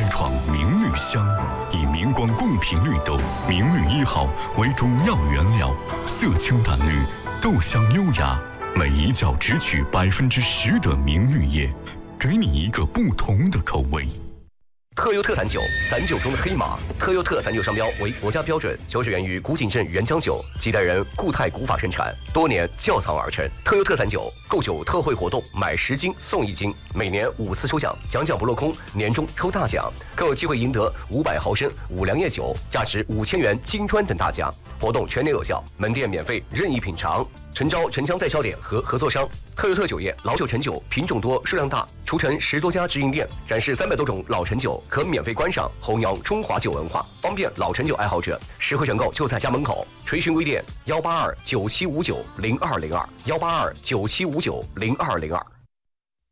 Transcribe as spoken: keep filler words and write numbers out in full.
创明绿香，以明光贡品绿豆明绿一号为主要原料，色清淡绿，豆香优雅，每一角只取百分之十的明绿叶，给你一个不同的口味。 特优特散酒，散酒中的黑马。特优特散酒商标为国家标准，酒始源于古井镇原浆酒，几代人固态古法生产，多年窖藏而成。特优特散酒购酒特惠活动，买十斤送一斤，每年五次抽奖，奖奖不落空，年终抽大奖，更有机会赢得五百毫升五粮液酒，价值五千元金砖等大奖。活动全年有效，门店免费任意品尝。诚招城乡代销点和合作商。特优特酒业老酒陈酒品种多数量大，除陈十多家直营店，展示三百多种老陈酒，可免费观赏，弘扬中华酒文化，方便老陈酒爱好者。实惠选购就在家门口。垂询微店幺八二九七五九零二零二幺八二九七五九零二零二。